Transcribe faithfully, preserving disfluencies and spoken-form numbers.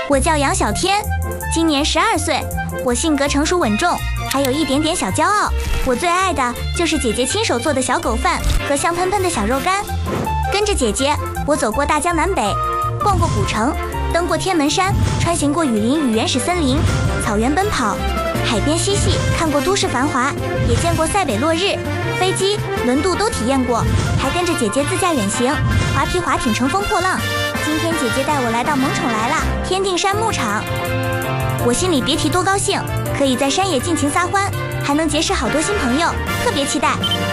我叫杨小天，今年十二岁，我性格成熟稳重，还有一点点小骄傲。我最爱的就是姐姐亲手做的小狗饭和香喷喷的小肉干。跟着姐姐，我走过大江南北，逛过古城，登过天门山，穿行过雨林与原始森林，草原奔跑，海边嬉戏，看过都市繁华，也见过塞北落日，飞机、轮渡都体验过，还跟着姐姐自驾远行，划皮划艇，乘风破浪。今天姐姐带我来到萌宠来了天定山牧场，我心里别提多高兴，可以在山野尽情撒欢，还能结识好多新朋友，特别期待。